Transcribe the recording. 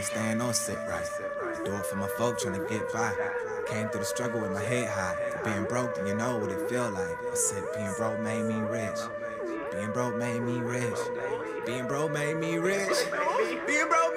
staying on sit right. Do it for my folk tryna get by. Came through the struggle with my head high. Being broke, and you know what it feel like. I said being broke made me rich. Being broke made me rich. Being broke made me rich. Being broke